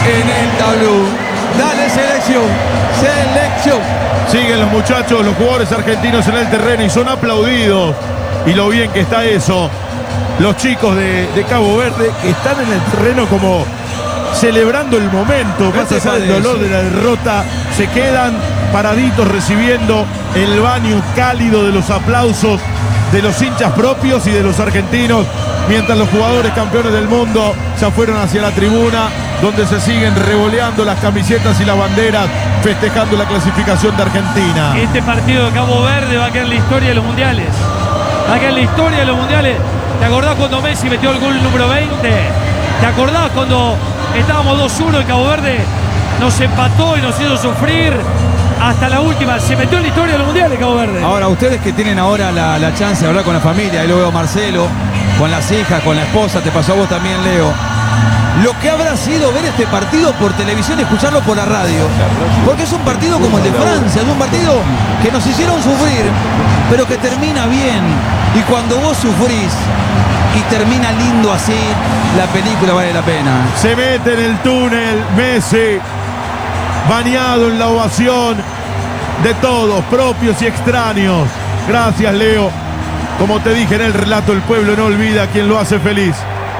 en el tablú. Dale selección, selección. Siguen los muchachos, los jugadores argentinos en el terreno y son aplaudidos. Y lo bien que está eso. Los chicos de Cabo Verde que están en el terreno como celebrando el momento, más allá del dolor de la derrota, se quedan paraditos recibiendo el baño cálido de los aplausos de los hinchas propios y de los argentinos, mientras los jugadores campeones del mundo ya fueron hacia la tribuna, donde se siguen revoleando las camisetas y las banderas, festejando la clasificación de Argentina. Este partido de Cabo Verde va a quedar en la historia de los mundiales. Va a quedar en la historia de los mundiales. ¿Te acordás cuando Messi metió el gol número 20? ¿Te acordás cuando estábamos 2-1 y Cabo Verde nos empató y nos hizo sufrir hasta la última? Se metió en la historia de los mundiales Cabo Verde. Ahora, ustedes que tienen ahora la chance de hablar con la familia, ahí lo veo a Marcelo, con las hijas, con la esposa, te pasó a vos también, Leo. Lo que habrá sido ver este partido por televisión y escucharlo por la radio. Porque es un partido como el de Francia, es un partido que nos hicieron sufrir, pero que termina bien. Y cuando vos sufrís y termina lindo así, la película vale la pena. Se mete en el túnel Messi, bañado en la ovación de todos, propios y extraños. Gracias, Leo. Como te dije en el relato, el pueblo no olvida a quien lo hace feliz.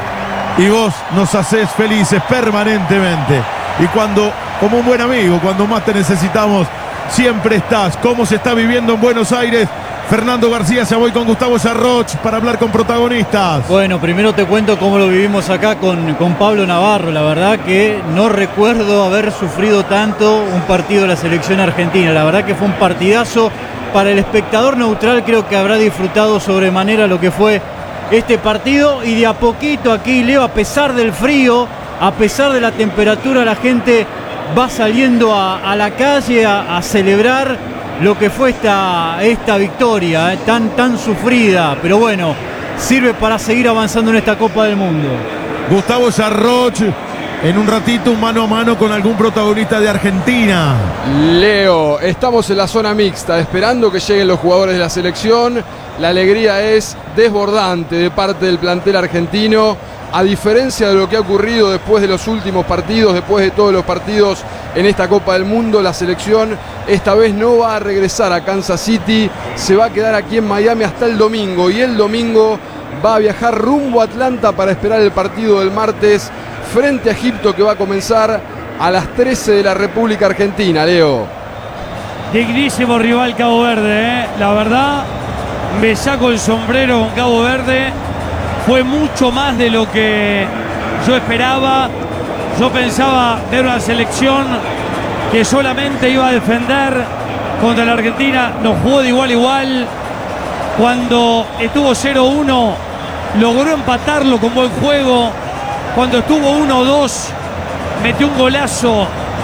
Y vos nos hacés felices permanentemente. Y cuando, como un buen amigo, cuando más te necesitamos, siempre estás. ¿Cómo se está viviendo en Buenos Aires? Fernando García, ya voy con Gustavo Sarroch para hablar con protagonistas. Bueno, primero te cuento cómo lo vivimos acá con Pablo Navarro. La verdad que no recuerdo haber sufrido tanto un partido de la selección argentina. La verdad que fue un partidazo. Para el espectador neutral creo que habrá disfrutado sobremanera lo que fue este partido. Y de a poquito aquí, Leo, a pesar del frío, a pesar de la temperatura, la gente va saliendo a la calle a celebrar lo que fue esta victoria tan sufrida, pero bueno, sirve para seguir avanzando en esta Copa del Mundo. Gustavo Sarroch, en un ratito un mano a mano con algún protagonista de Argentina. Leo, estamos en la zona mixta, esperando que lleguen los jugadores de la selección. La alegría es desbordante de parte del plantel argentino. A diferencia de lo que ha ocurrido después de los últimos partidos, después de todos los partidos en esta Copa del Mundo, la selección esta vez no va a regresar a Kansas City, se va a quedar aquí en Miami hasta el domingo, y el domingo va a viajar rumbo a Atlanta para esperar el partido del martes frente a Egipto, que va a comenzar a las 13 de la República Argentina, Leo. Dignísimo rival Cabo Verde, la verdad, me saco el sombrero con Cabo Verde. Fue mucho más de lo que yo esperaba. Yo pensaba ver una selección que solamente iba a defender contra la Argentina. Nos jugó de igual a igual. Cuando estuvo 0-1, logró empatarlo con buen juego. Cuando estuvo 1-2, metió un golazo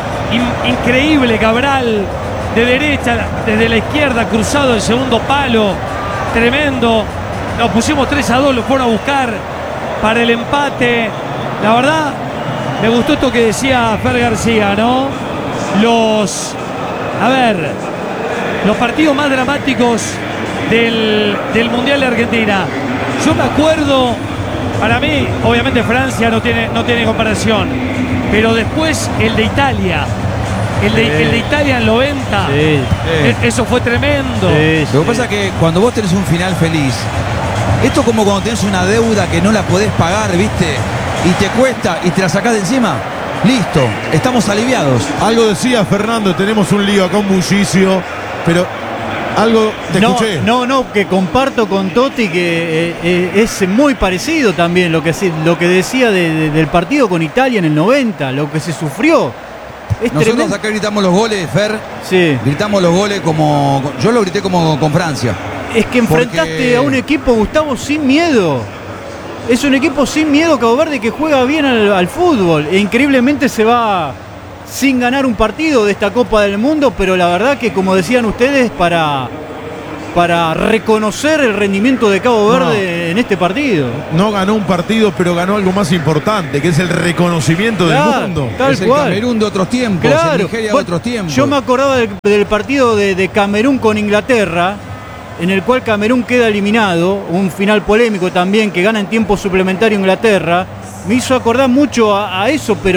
increíble, Cabral, de derecha, desde la izquierda, cruzado el segundo palo. Tremendo. Nos pusimos 3-2, lo fueron a buscar para el empate. La verdad, me gustó esto que decía Fer García, ¿no? Los partidos más dramáticos del Mundial de Argentina. Yo me acuerdo, para mí, obviamente Francia no tiene comparación, pero después el de Italia. El de Italia en 90, eso fue tremendo. Lo que pasa es que cuando vos tenés un final feliz, esto es como cuando tenés una deuda que no la podés pagar, ¿viste? Y te cuesta y te la sacás de encima. Listo, estamos aliviados. Algo decía Fernando, tenemos un lío acá, un bullicio, pero algo te escuché. No, que comparto con Totti que es muy parecido también lo que decía del partido con Italia en el 90, lo que se sufrió. Nosotros acá gritamos los goles, Fer. Sí. Gritamos los goles como... Yo lo grité como con Francia. Es que enfrentaste a un equipo, Gustavo, sin miedo. Es un equipo sin miedo, Cabo Verde, que juega bien al fútbol. E increíblemente se va sin ganar un partido de esta Copa del Mundo, pero la verdad que, como decían ustedes, para reconocer el rendimiento de Cabo Verde en este partido. No ganó un partido, pero ganó algo más importante, que es el reconocimiento del mundo. Es el Camerún de otros tiempos, el Nigeria de otros tiempos. Yo me acordaba del partido de Camerún con Inglaterra, en el cual Camerún queda eliminado, un final polémico también, que gana en tiempo suplementario Inglaterra. Me hizo acordar mucho a eso, pero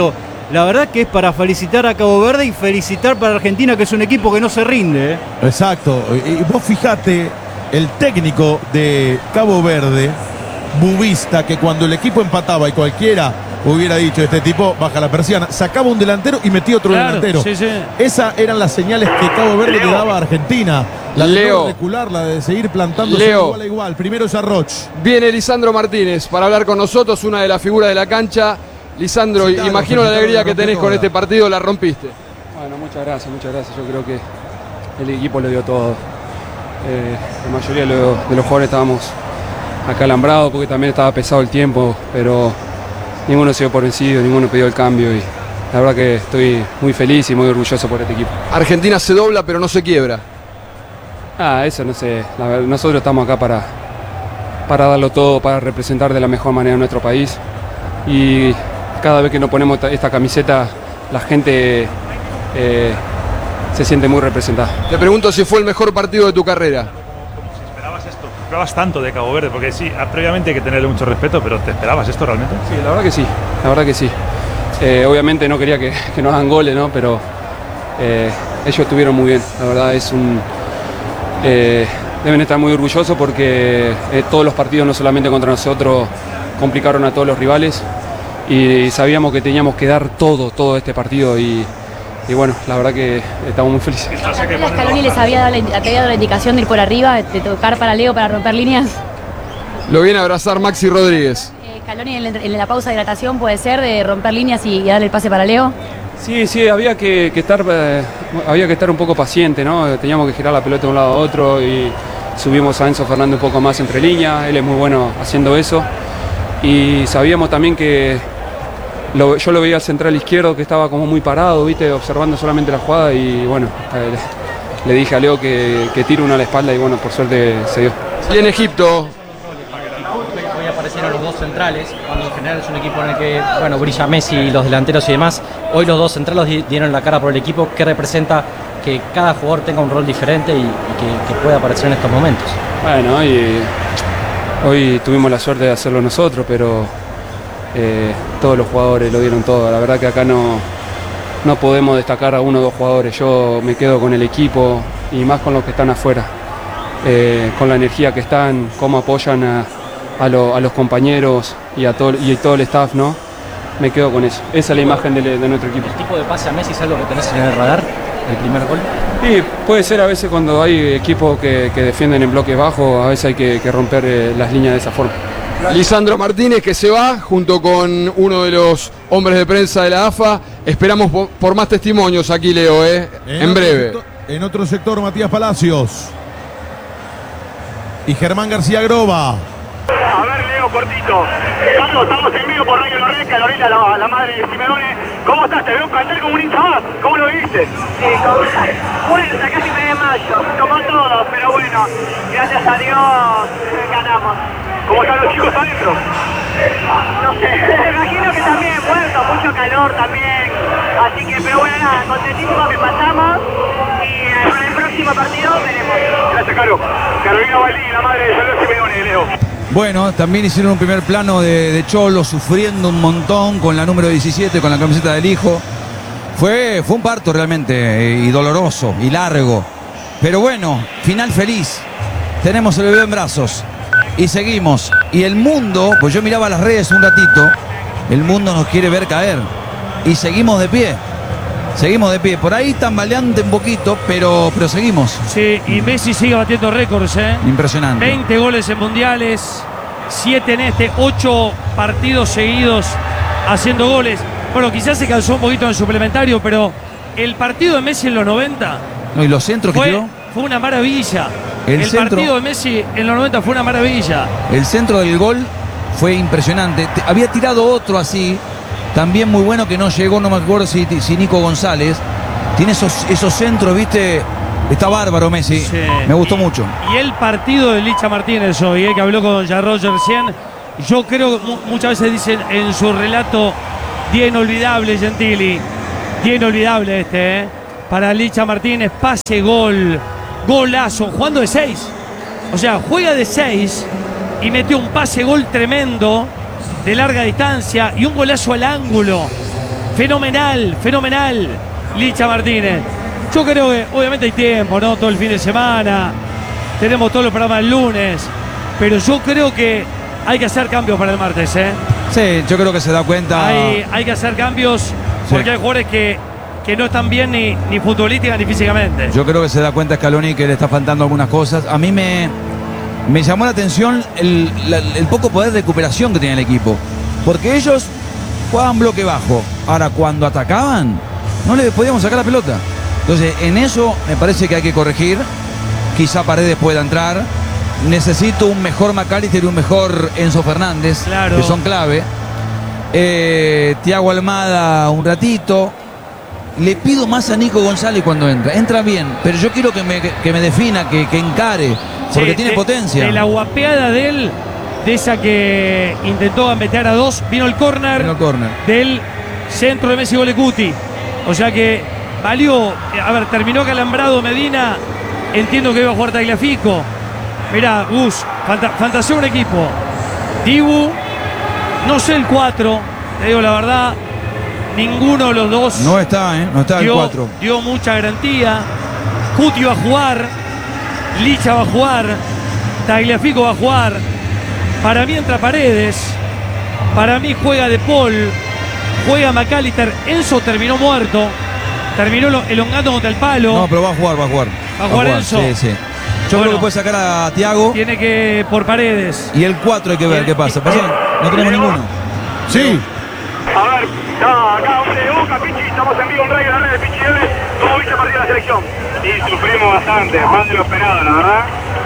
la verdad que es para felicitar a Cabo Verde y felicitar para Argentina, que es un equipo que no se rinde. Exacto. Y vos fijate, el técnico de Cabo Verde, Bubista, que cuando el equipo empataba y cualquiera hubiera dicho, este tipo baja la persiana, sacaba un delantero y metía otro delantero. Sí, sí. Esas eran las señales que Cabo Verde le daba a Argentina. La de Leo. no recular, la de seguir plantándose Leo. igual a igual. Primero es Arroch. Viene Lisandro Martínez para hablar con nosotros, una de las figuras de la cancha. Lisandro, Felicitalo, imagino la alegría la que rompió tenés con toda. este partido, la rompiste. Bueno, muchas gracias, muchas gracias. Yo creo que el equipo lo dio todo. La mayoría de los jugadores estábamos acalambrados porque también estaba pesado el tiempo, pero ninguno se dio por vencido, ninguno pidió el cambio y la verdad que estoy muy feliz y muy orgulloso por este equipo. Argentina se dobla pero no se quiebra. Eso no sé, nosotros estamos acá para darlo todo, para representar de la mejor manera a nuestro país y cada vez que nos ponemos esta camiseta la gente se siente muy representada. Te pregunto si fue el mejor partido de tu carrera. ¿Esperabas esto? ¿Esperabas tanto de Cabo Verde? Porque sí, previamente hay que tenerle mucho respeto, pero ¿te esperabas esto realmente? Sí, la verdad que sí, la verdad que sí. Obviamente no quería que nos hagan goles, ¿no? Pero ellos estuvieron muy bien, la verdad es un... deben estar muy orgullosos porque todos los partidos, no solamente contra nosotros, complicaron a todos los rivales y sabíamos que teníamos que dar todo este partido y bueno, la verdad que estamos muy felices. Scaloni les había dado la indicación de ir por arriba, de tocar para Leo para romper líneas. Lo viene a abrazar Maxi Rodríguez. Scaloni en la pausa de hidratación puede ser de romper líneas y darle el pase para Leo. Sí, había que estar un poco paciente, ¿no? Teníamos que girar la pelota de un lado a otro y subimos a Enzo Fernández un poco más entre líneas, él es muy bueno haciendo eso y sabíamos también que yo lo veía al central izquierdo que estaba como muy parado, ¿viste? Observando solamente la jugada y bueno, le dije a Leo que tire uno a la espalda y bueno, por suerte se dio. Y en Egipto, Hoy aparecieron los dos centrales, cuando en general es un equipo en el que, bueno, brilla Messi y los delanteros y demás. Hoy los dos centrales dieron la cara por el equipo, que representa que cada jugador tenga un rol diferente y que pueda aparecer en estos momentos. Bueno, hoy tuvimos la suerte de hacerlo nosotros, pero todos los jugadores lo dieron todo. La verdad que acá no podemos destacar a uno o dos jugadores. Yo me quedo con el equipo y más con los que están afuera. Con la energía que están, cómo apoyan a los compañeros y todo el staff, ¿no? Me quedo con eso. Esa es la imagen de nuestro equipo. ¿El tipo de pase a Messi es algo que tenés en el radar? ¿El primer gol? Sí, puede ser a veces cuando hay equipos que defienden en bloques bajos, a veces hay que romper las líneas de esa forma. Lisandro Martínez que se va junto con uno de los hombres de prensa de la AFA. Esperamos por más testimonios aquí, Leo, en breve. En otro sector, Matías Palacios. Y Germán García Groba. A ver, Leo, cortito. Carlos, estamos en vivo por Radio Lorena, Lorena, la madre de Simeone. ¿Cómo estás? Te veo un cantar como un hincha más. ¿Cómo lo viste? Sí, bueno, casi me desmayo. Como todo, pero bueno, gracias a Dios ganamos. ¿Cómo están los chicos adentro? No sé, me imagino que también muerto, mucho calor también. Así que, pero bueno, nada, contentísimos que pasamos. Y para el próximo partido veremos. Gracias, Caro. Carolina Valdí, la madre de Salud Simeone, Leo. Bueno, también hicieron un primer plano de Cholo sufriendo un montón con la número 17, con la camiseta del hijo. Fue un parto realmente y doloroso y largo. Pero bueno, final feliz. Tenemos el bebé en brazos y seguimos. Y el mundo, pues yo miraba las redes un ratito, el mundo nos quiere ver caer. Y seguimos de pie. Seguimos de pie. Por ahí tambaleante un poquito, pero seguimos. Sí, y Messi sigue batiendo récords, ¿eh? Impresionante. 20 goles en mundiales, 7 en 8 partidos seguidos haciendo goles. Bueno, quizás se cansó un poquito en el suplementario, pero el partido de Messi en los 90 No, y los centros que tiró. fue una maravilla. El centro, partido de Messi en los 90 fue una maravilla. el centro del gol fue impresionante. Había tirado otro así, también muy bueno, que no llegó, no me acuerdo si Nico González. Tiene esos centros, viste. Está bárbaro Messi. Sí. Me gustó mucho. Y el partido de Licha Martínez hoy, que habló con Jean Roger recién. Yo creo que muchas veces dicen en su relato, día inolvidable, Gentili. Día inolvidable para Licha Martínez. Pase, gol, golazo, jugando de 6. O sea, juega de 6 y metió un pase, gol tremendo de larga distancia y un golazo al ángulo. fenomenal, fenomenal, Licha Martínez. Yo creo que obviamente hay tiempo, ¿no? Todo el fin de semana, tenemos todos los programas el lunes, pero yo creo que hay que hacer cambios para el martes, ¿eh? Sí, yo creo que se da cuenta. Hay que hacer cambios porque hay jugadores que no están bien ni futbolística ni físicamente. Yo creo que se da cuenta Scaloni que le está faltando algunas cosas. A mí me llamó la atención el poco poder de recuperación que tiene el equipo. Porque ellos jugaban bloque bajo. Ahora, cuando atacaban, no le podíamos sacar la pelota. Entonces, en eso me parece que hay que corregir. Quizá Paredes pueda entrar. Necesito un mejor McAllister y un mejor Enzo Fernández, claro, que son clave. Thiago Almada un ratito. Le pido más a Nico González cuando entra. Entra bien, pero yo quiero que me defina, que encare, porque tiene potencia. De la guapeada de él, de esa que intentó meter a dos, vino el córner del centro de Messi Golecuti. O sea que valió. A ver, terminó calambrado Medina. Entiendo que iba a jugar Tagliafico. Mirá, Gus, fantaseó un equipo. Dibu, no sé el 4, te digo la verdad. Ninguno de los dos. No está, no está el 4. Dio mucha garantía. Cuti va a jugar. Licha va a jugar. Tagliafico va a jugar. Para mí entra Paredes. Para mí juega De Paul. Juega McAllister. Enzo terminó muerto. Terminó elongando contra el palo. No, pero va a jugar. ¿Va a jugar Enzo? Sí. Yo creo que puede sacar a Thiago. Tiene que por Paredes. Y el 4 hay que ver qué pasa. No tenemos ninguno. Sí. A ver, acá hombre de Boca, Pichi, estamos en vivo en Radio La Red de Pichi Debe, ¿cómo viste el partido de la selección? Sí, sufrimos bastante, más de lo esperado, la verdad.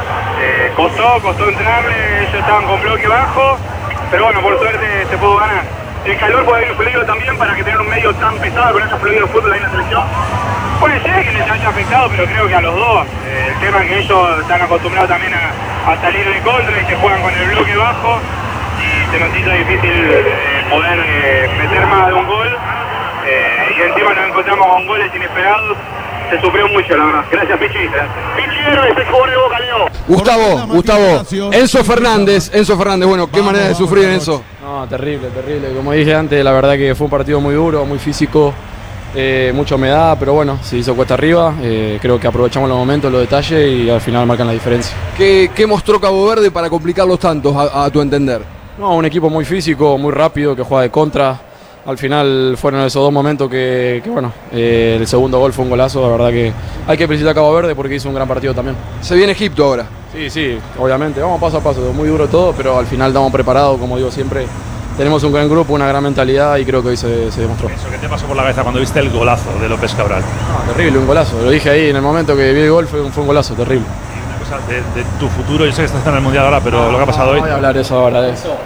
Costó entrarle, ellos estaban con bloque bajo, pero bueno, por suerte se pudo ganar. ¿El calor puede haber influido también para que tener un medio tan pesado con esa fluidez de fútbol ahí en la selección? Puede ser que les haya afectado, pero creo que a los dos. El tema es que ellos están acostumbrados también a salir de contra y que juegan con el bloque bajo. Y se nos hizo difícil poder meter más de un gol. Y encima nos encontramos con goles inesperados. Se sufrió mucho, la verdad. Gracias, Pichi. Pichi Héroe, es el jugador de Boca, Leo. Gustavo. Enzo Fernández, bueno, qué manera de sufrir, Enzo. No, terrible. Como dije antes, la verdad que fue un partido muy duro, muy físico, mucha humedad, pero bueno, se hizo cuesta arriba. Creo que aprovechamos los momentos, los detalles y al final marcan la diferencia. ¿Qué mostró Cabo Verde para complicarlos tantos, a tu entender? No, un equipo muy físico, muy rápido, que juega de contra. Al final fueron esos dos momentos que bueno, el segundo gol fue un golazo. La verdad que hay que felicitar a Cabo Verde porque hizo un gran partido también. Se viene Egipto ahora. Sí, obviamente. Vamos paso a paso, muy duro todo, pero al final estamos preparados, como digo siempre. Tenemos un gran grupo, una gran mentalidad y creo que hoy se demostró. ¿Eso qué te pasó por la cabeza cuando viste el golazo de López Cabral? No, terrible, un golazo. Lo dije ahí en el momento que vi el gol, fue un golazo, terrible. Y una cosa de tu futuro, yo sé que estás en el Mundial ahora, pero lo que ha pasado hoy... No voy a hablar de eso ahora.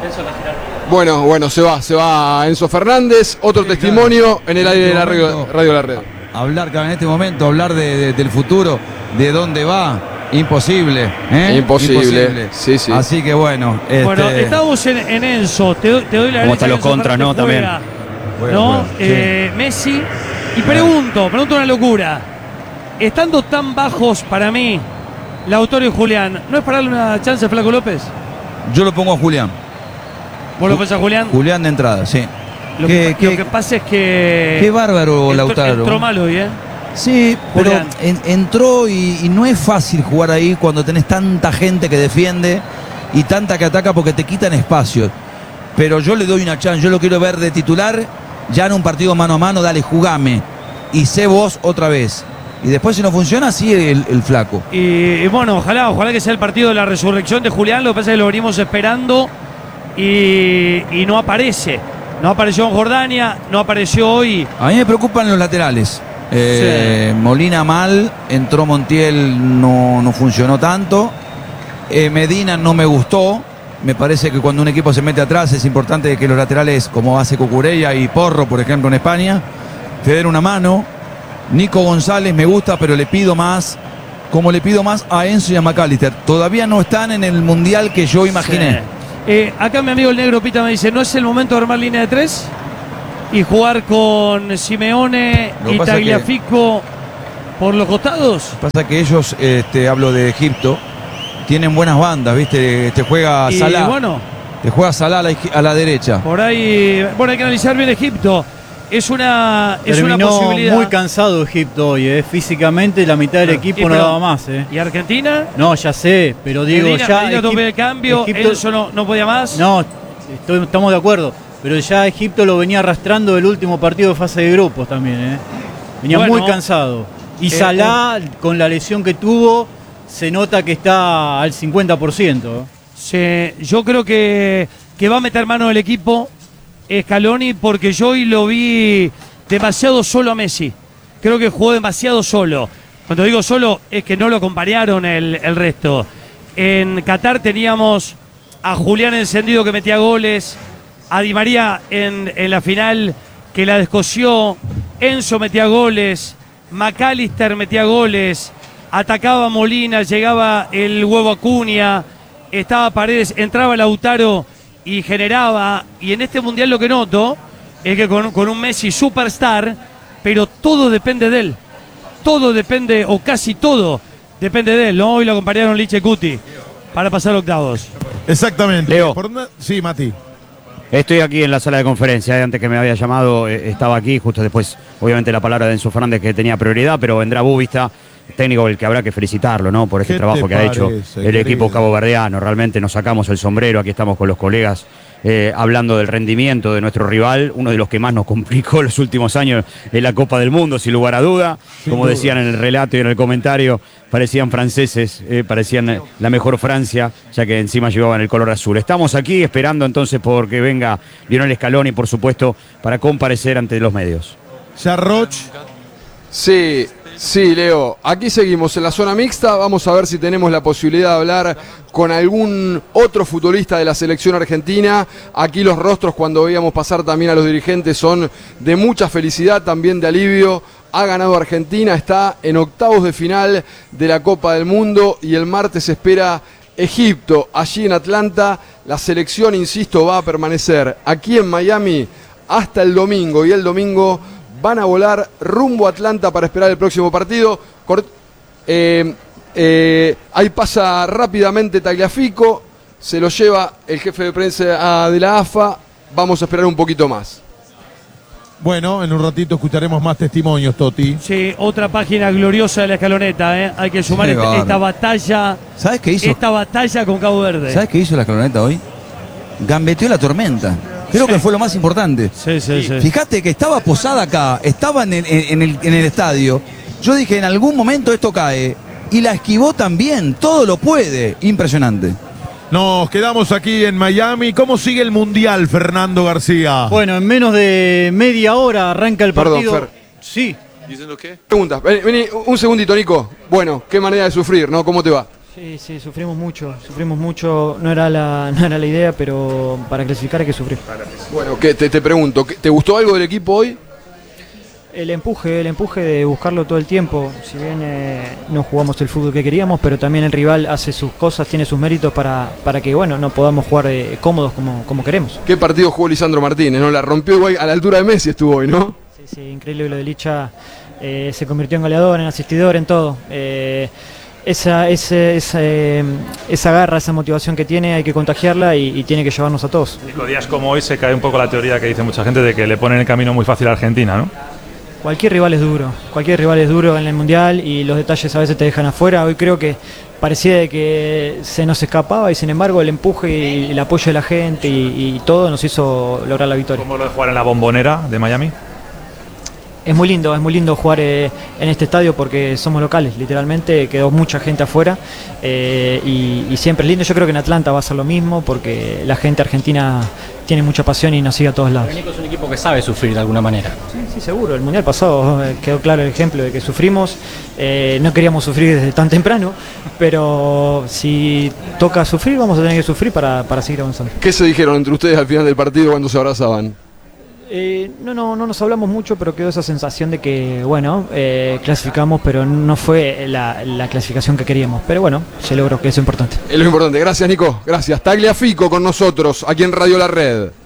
Bueno, se va Enzo Fernández, otro testimonio en el aire de la Radio La Red. Hablar en este momento, hablar del futuro, de dónde va, imposible. Imposible. Sí. Así que bueno. Bueno, estamos en Enzo, te doy la derecha. ¿Cómo están los contras, no? También. Messi. Y pregunto una locura. Estando tan bajos para mí, Lautaro y Julián, ¿no es para darle una chance a Flaco López? Yo lo pongo a Julián. ¿Vos lo pensás a Julián? Julián de entrada, sí. Lo que pasa es que... Qué bárbaro Lautaro. Entró mal hoy, Sí, pero entró y no es fácil jugar ahí cuando tenés tanta gente que defiende y tanta que ataca porque te quitan espacios. Pero yo le doy una chance, yo lo quiero ver de titular, ya en un partido mano a mano, dale, jugame. Y sé vos otra vez. Y después si no funciona, sigue el Flaco. Y bueno, ojalá que sea el partido de la resurrección de Julián, lo que pasa es que lo venimos esperando y no aparece. No apareció en Jordania, no apareció hoy. A mí me preocupan los laterales. Sí. Molina mal, entró Montiel, no funcionó tanto. Medina no me gustó. Me parece que cuando un equipo se mete atrás es importante que los laterales, como hace Cucurella y Porro, por ejemplo, en España, te den una mano. Nico González me gusta, pero le pido más, como le pido más a Enzo y a McAllister. Todavía no están en el mundial que yo imaginé. Sí. Acá mi amigo el Negro Pita me dice, ¿no es el momento de armar línea de 3? Y jugar con Simeone y Tagliafico por los costados. Pasa que ellos, hablo de Egipto, tienen buenas bandas, ¿viste? Te juega Salah. Bueno, te juega Salah a la derecha. Por ahí, bueno, hay que analizar bien Egipto. es una Terminó posibilidad. muy cansado Egipto hoy, físicamente la mitad del equipo no daba más. ¿Y Argentina? No, ya sé, pero digo, Medina tomó el cambio, Enzo no podía más. No, estamos de acuerdo, pero ya Egipto lo venía arrastrando el último partido de fase de grupos también. Venía muy cansado. Y Salah, con la lesión que tuvo, se nota que está al 50%. Sí, yo creo que va a meter mano el equipo Scaloni, porque yo hoy lo vi demasiado solo a Messi. Creo que jugó demasiado solo. Cuando digo solo es que no lo comparearon el resto. En Qatar teníamos a Julián Encendido que metía goles, a Di María en la final que la descosió, Enzo metía goles, McAllister metía goles, atacaba Molina, llegaba el huevo Acuña, estaba Paredes, entraba Lautaro y generaba. Y en este mundial lo que noto es que con un Messi superstar, pero todo depende de él. Todo depende, o casi todo depende de él, ¿no? Hoy lo acompañaron Liche Cuti para pasar octavos. Exactamente. Leo. Sí, Mati. Estoy aquí en la sala de conferencia, antes que me había llamado, estaba aquí, justo después, obviamente, la palabra de Enzo Fernández, que tenía prioridad, pero vendrá Bubista, técnico el que habrá que felicitarlo, ¿no? Por este trabajo que ha hecho el equipo caboverdiano. Realmente nos sacamos el sombrero, aquí estamos con los colegas hablando del rendimiento de nuestro rival, uno de los que más nos complicó los últimos años en la Copa del Mundo, sin lugar a duda. Como decían en el relato y en el comentario, parecían franceses, parecían la mejor Francia, ya que encima llevaban el color azul. Estamos aquí esperando entonces porque venga Lionel Scaloni, por supuesto, para comparecer ante los medios. Sarroch. Sí, Leo. Aquí seguimos en la zona mixta. Vamos a ver si tenemos la posibilidad de hablar con algún otro futbolista de la selección argentina. Aquí los rostros, cuando veíamos pasar también a los dirigentes, son de mucha felicidad, también de alivio. Ha ganado Argentina, está en octavos de final de la Copa del Mundo y el martes espera Egipto, allí en Atlanta. La selección, insisto, va a permanecer aquí en Miami hasta el domingo, y el domingo van a volar rumbo a Atlanta para esperar el próximo partido. Ahí pasa rápidamente Tagliafico, se lo lleva el jefe de prensa de la AFA. Vamos a esperar un poquito más. Bueno, en un ratito escucharemos más testimonios, Toti. Sí, otra página gloriosa de la escaloneta, ¿eh? Hay que sumar esta batalla. ¿Sabes qué hizo? Esta batalla con Cabo Verde. ¿Sabes qué hizo la escaloneta hoy? Gambeteó la tormenta. Creo que fue lo más importante. Sí. Fíjate que estaba posada acá, estaba en el estadio. Yo dije, en algún momento esto cae. Y la esquivó también, todo lo puede. Impresionante. Nos quedamos aquí en Miami. ¿Cómo sigue el Mundial, Fernando García? Bueno, en menos de media hora arranca el partido. Perdón, Fer. Sí. ¿Diciendo qué? Preguntas. Vení, un segundito, Nico. Bueno, qué manera de sufrir, ¿no? ¿Cómo te va? Sí, sufrimos mucho, no era la idea, pero para clasificar hay que sufrir. Bueno, te pregunto, ¿te gustó algo del equipo hoy? El empuje de buscarlo todo el tiempo. Si bien no jugamos el fútbol que queríamos, pero también el rival hace sus cosas, tiene sus méritos para que no podamos jugar cómodos como queremos. ¿Qué partido jugó Lisandro Martínez? ¿No? La rompió igual, a la altura de Messi estuvo hoy, ¿no? Sí, increíble lo de Licha. Se convirtió en goleador, en asistidor, en todo. Esa garra, esa motivación que tiene, hay que contagiarla y tiene que llevarnos a todos. Nico, días como hoy se cae un poco la teoría que dice mucha gente de que le ponen el camino muy fácil a Argentina, ¿no? Cualquier rival es duro en el Mundial y los detalles a veces te dejan afuera. Hoy creo que parecía de que se nos escapaba y sin embargo el empuje y el apoyo de la gente y todo nos hizo lograr la victoria. ¿Cómo lo de jugar en la Bombonera de Miami? Es muy lindo jugar en este estadio porque somos locales, literalmente quedó mucha gente afuera y siempre es lindo. Yo creo que en Atlanta va a ser lo mismo porque la gente argentina tiene mucha pasión y nos sigue a todos lados. Nico es un equipo que sabe sufrir de alguna manera. Sí, seguro. El Mundial pasado quedó claro el ejemplo de que sufrimos. No queríamos sufrir desde tan temprano, pero si toca sufrir, vamos a tener que sufrir para seguir avanzando. ¿Qué se dijeron entre ustedes al final del partido cuando se abrazaban? No nos hablamos mucho, pero quedó esa sensación de que, clasificamos, pero no fue la clasificación que queríamos. Pero bueno, se logró, que es importante. Es lo importante. Gracias, Nico. Gracias. Tagliafico con nosotros, aquí en Radio La Red.